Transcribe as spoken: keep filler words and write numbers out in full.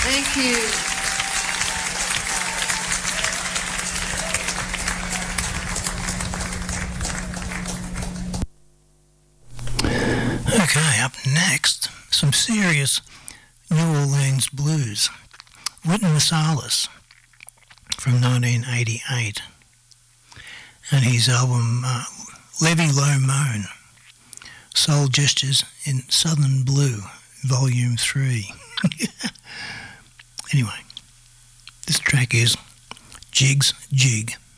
Thank you. Okay, up next, some serious New Orleans blues. Wynton Marsalis from nineteen eighty-eight, and his album uh, Levy Low Moan, Soul Gestures in Southern Blue, Volume three. Anyway, this track is Jig's Jig.